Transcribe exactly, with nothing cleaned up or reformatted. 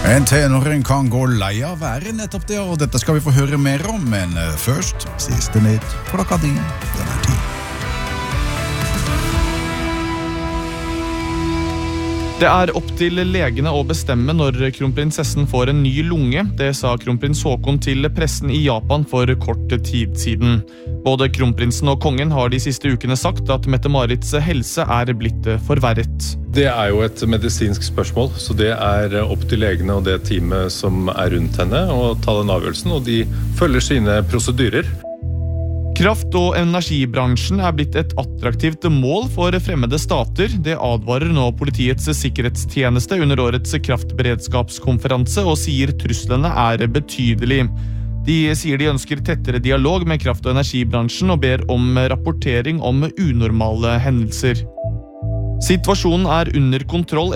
En tenåring kan gå lei av været nettopp det, og dette skal vi få høre mer om, men først, siste nytt for klokka di, denne tid. Det er opp til legene å bestemme når kronprinsessen får en ny lunge. Det sa kronprins Haakon til pressen i Japan for kort tid siden. Både kronprinsen og kongen har de siste ukene sagt at Mette-Marits helse er blitt forverret. Det er jo et medisinsk spørsmål, så det er opp til legene og det teamet som er rundt henne å ta den avgjørelsen, og de følger sine prosedyrer. Kraft- og energibransjen er blitt et attraktivt mål for fremmede stater. Det advarer nå Politiets sikkerhetstjeneste under årets kraftberedskapskonferanse og sier truslene er betydelig. De sier de ønsker tettere dialog med kraft- og energibransjen og ber om rapportering om unormale hendelser. Situasjonen er under kontroll